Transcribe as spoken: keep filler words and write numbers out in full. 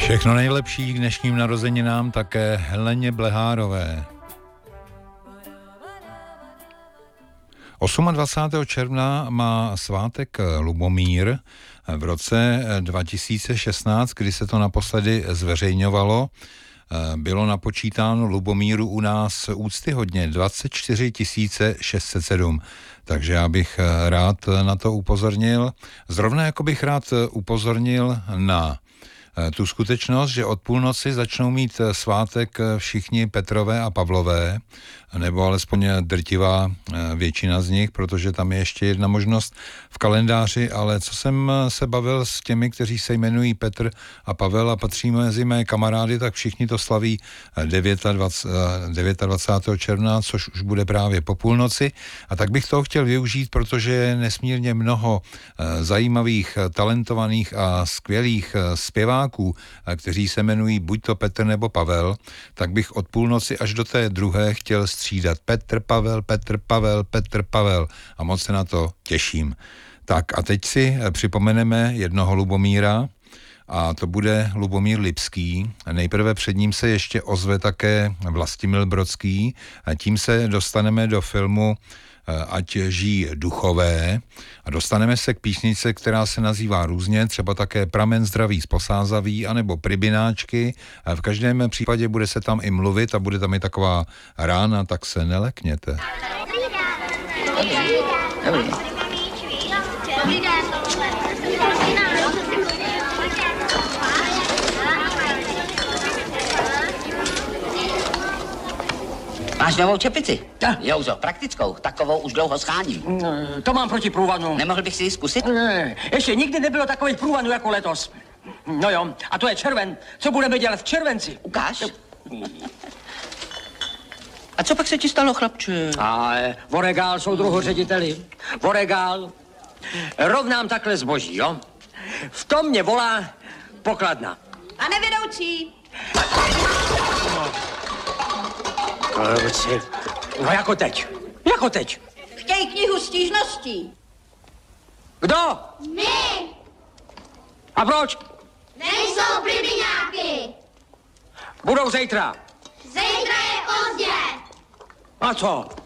Všechno nejlepší k dnešním narozeninám také Heleně Blehárové. dvacátého osmého června má svátek Lubomír. V roce dva tisíce šestnáct, kdy se to naposledy zveřejňovalo, bylo napočítáno Lubomíru u nás úctyhodně dvacet čtyři tisíc šest set sedm. Takže já bych rád na to upozornil. Zrovna jako bych rád upozornil na tu skutečnost, že od půlnoci začnou mít svátek všichni Petrové a Pavlové, nebo alespoň drtivá většina z nich, protože tam je ještě jedna možnost v kalendáři, ale co jsem se bavil s těmi, kteří se jmenují Petr a Pavel a patří mezi mé kamarády, tak všichni to slaví dvacátého devátého června, což už bude právě po půlnoci. A tak bych toho chtěl využít, protože je nesmírně mnoho zajímavých, talentovaných a skvělých zpěváků, kteří se jmenují buď to Petr nebo Pavel, tak bych od půlnoci až do té druhé chtěl střídat Petr Pavel, Petr Pavel, Petr Pavel a moc se na to těším. Tak a teď si připomeneme jednoho Lubomíra a to bude Lubomír Lipský. Nejprve před ním se ještě ozve také Vlastimil Brodský a tím se dostaneme do filmu Ať žijí duchové a dostaneme se k písničce, která se nazývá různě, třeba také Pramen zdraví z Posázaví anebo Pribináčky. V každém případě bude se tam i mluvit a bude tam i taková rána, tak se nelekněte. Dobrý. Dobrý. Máš novou čepici? Ja. Jouzo, praktickou, takovou už dlouho scháním. No, to mám proti průvanu. Nemohl bych si ji zkusit? Ne, ještě nikdy nebylo takových průvanů jako letos. No jo, a to je červen. Co budeme dělat v červenci? Ukáž. A co pak se ti stalo, chlapče? Ale voregál, soudruhu řediteli. Voregál. Rovnám takhle zboží, jo? V tom mě volá pokladna. Pane vedoucí. Kluci, no jako teď, jako teď. Chtějí knihu stížností. Kdo? My! A proč? Nejsou pribiňáky! Budou zítra. Zítra je pozdě! A co?